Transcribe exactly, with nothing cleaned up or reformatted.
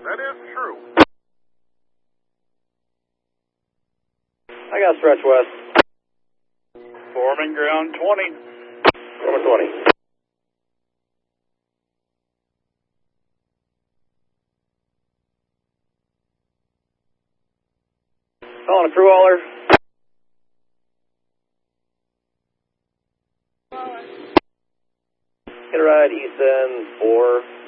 That is true. I got stretch west. Forming ground twenty. Number twenty. Calling a crew hauler. Get a ride, East End four.